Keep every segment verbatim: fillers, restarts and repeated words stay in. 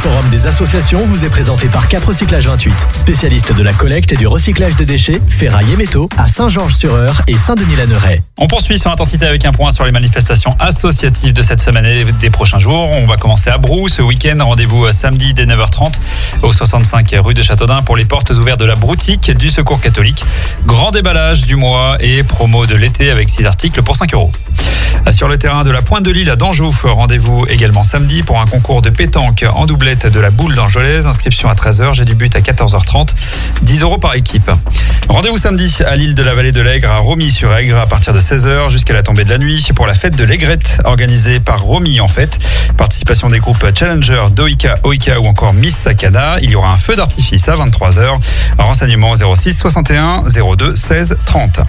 forum des associations vous est présenté par Cap Recyclage vingt-huit, spécialiste de la collecte et du recyclage des déchets, ferraille et métaux à Saint-Georges-sur-Eure et Saint-Denis-la-Neuraie. On poursuit sur Intensité avec un point sur les manifestations associatives de cette semaine et des prochains jours. On va commencer à Brou ce week-end. Rendez-vous samedi dès neuf heures trente au soixante-cinq rue de Châteaudun pour les portes ouvertes de la broutique du Secours catholique. Grand déballage du mois et promo de l'été avec six articles pour cinq euros. Sur le terrain de la Pointe de Lille à Danjou, rendez-vous également samedi pour un concours de pétanque en doublette de la boule d'Angelaise. Inscription à treize heures, j'ai du but à quatorze heures trente, dix euros par équipe. Rendez-vous samedi à l'île de la Vallée de l'Aigre à Romilly-sur-Aigre à partir de seize heures jusqu'à la tombée de la nuit pour la fête de l'Aigrette organisée par Romilly en fait. Participation des groupes Challenger, Doika, Oika ou encore Miss Sakana. Il y aura un feu d'artifice à vingt-trois heures. Renseignements zéro six soixante et un zéro deux seize trente.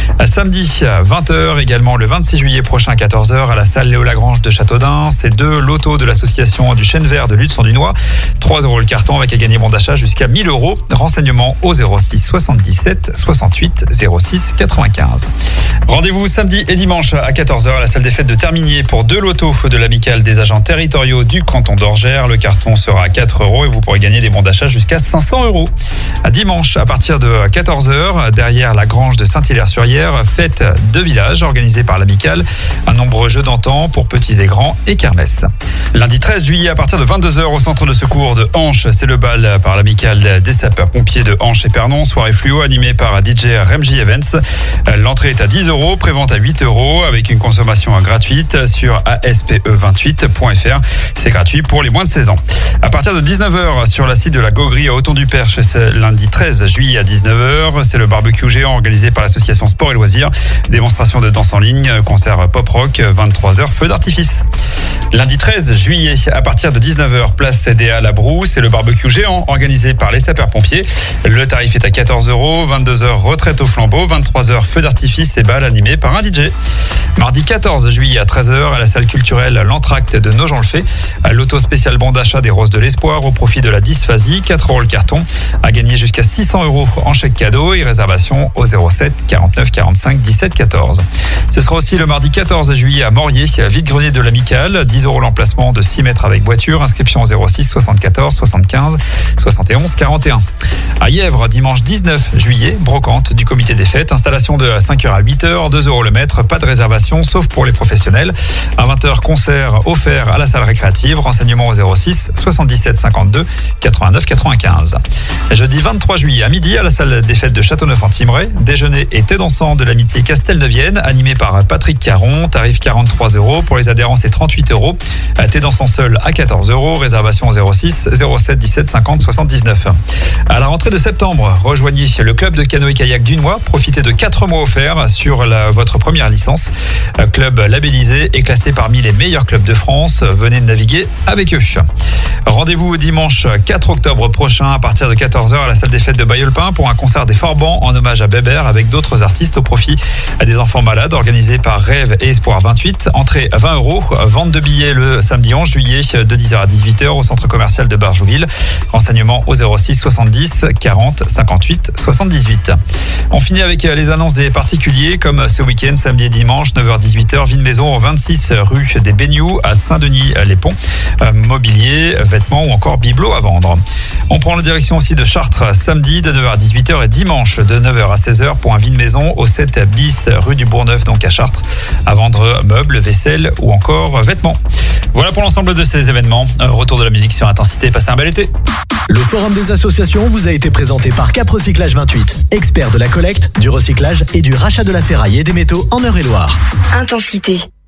Samedi à vingt heures également le vingt-six juillet prochain à quatorze heures à la salle Léo Lagrange de Châteaudun. C'est deux lotos de l'association du Chêne Vert de Lutzen-du-Noy. trois euros le carton avec à gagner bon d'achat jusqu'à mille euros. Renseignements au zéro six soixante-dix-sept soixante-huit zéro six quatre-vingt-quinze. Rendez-vous samedi et dimanche à quatorze heures à la salle des fêtes de Terminier pour deux lotos de l'amicale des agents territoriaux du canton d'Orgères. Le carton sera à quatre euros et vous pourrez gagner des bons d'achat jusqu'à cinq cents euros. À dimanche à partir de quatorze heures derrière la grange de Saint-Hilaire-sur-Yère, fête de village organisée par l'amicale. Un nombreux jeux d'antan pour petits et grands et kermesse. Lundi treize juillet à partir de vingt-deux heures au centre de secours de Hanche, c'est le bal par l'amicale des sapeurs-pompiers de Hanche et Pernon. Soirée fluo animée par D J Remji Events. L'entrée est à dix euros, prévente à huit euros avec une consommation gratuite sur A S P E vingt-huit point F R. C'est gratuit pour les moins de seize ans. À partir de dix-neuf heures sur la site de la Gaugrie à Auton-du-Perche, c'est lundi treize juillet à dix-neuf heures. C'est le barbecue géant organisé par l'association Sport et Loisirs. Démonstration de danse en ligne, concert pop-rock, vingt-trois heures, feu d'artifice. Lundi treize juillet, à partir de dix-neuf heures, place C D A La Broue, c'est le barbecue géant organisé par les sapeurs-pompiers. Le tarif est à quatorze euros, vingt-deux heures, retraite au flambeau, vingt-trois heures, feu d'artifice et bal animé par un D J. Mardi quatorze juillet à treize heures, à la salle culturelle L'Entracte de Nogent-le-Fait, à l'auto spécial bon d'achat des Roses de l'Espoir au profit de la dysphasie, quatre euros le carton, à gagner jusqu'à six cents euros en chèque cadeau et réservation au zéro sept quarante-neuf quarante-cinq dix-sept quatorze. Ce sera aussi le mardi quatorze juillet à Morier, vide-grenier de l'amicale, dix euros l'emplacement de six mètres avec voiture, inscription au zéro six soixante-quatorze soixante-quinze soixante et onze quarante et un. À Yèvre, dimanche dix-neuf juillet, brocante du comité des fêtes, installation de cinq heures à huit heures, deux euros le mètre, pas de réservation sauf pour les professionnels. À vingt heures, concert offert à la salle récréative, renseignements au zéro six soixante-dix-sept cinquante-deux quatre-vingt-neuf quatre-vingt-quinze. Jeudi vingt-trois juillet à midi à la salle des fêtes de Châteauneuf-en-Thymerais, déjeuner et thé dansant de l'amitié Castelneuvienne, animé par Patrick Caron, tarif quarante-trois euros, pour les adhérents c'est trente-huit euros, thé dansant seul à quatorze euros, réservation au zéro six zéro sept dix-sept cinquante soixante-dix-neuf. À la rentrée de septembre, rejoignez le club de canoë-kayak Dunois, profitez de quatre mois offerts sur la, votre première licence. Club labellisé et classé parmi les meilleurs clubs de France, venez naviguer avec eux. Rendez-vous dimanche quatre octobre prochain à partir de quatorze heures à la salle des fêtes de Bailleul-Pin pour un concert des Forbans en hommage à Bébert avec d'autres artistes au profit des enfants malades organisé par Rêve et Espoir vingt-huit. Entrée vingt euros, vente de billets le samedi onze juillet de dix heures à dix-huit heures au centre commercial de Barjouville. Renseignements au zéro six soixante-dix quarante cinquante-huit soixante-dix-huit. On finit avec les annonces des particuliers comme ce week-end samedi et dimanche neuf heures dix-huit heures, Vine Maison au vingt-six rue des Baignoux à Saint-Denis-les-Ponts. Mobilier, vêtements ou encore bibelots à vendre. On prend la direction aussi de Chartres samedi de neuf heures à dix-huit heures et dimanche de neuf heures à seize heures pour un Vine Maison au sept bis rue du Bourgneuf donc à Chartres à vendre meubles, vaisselle ou encore vêtements. Voilà pour l'ensemble de ces événements. Retour de la musique sur Intensité. Passez un bel été. Le forum des associations vous a été présenté par Cap Recyclage vingt-huit, expert de la collecte, du recyclage et du rachat de la ferraille et des métaux en Eure-et-Loire. Intensité.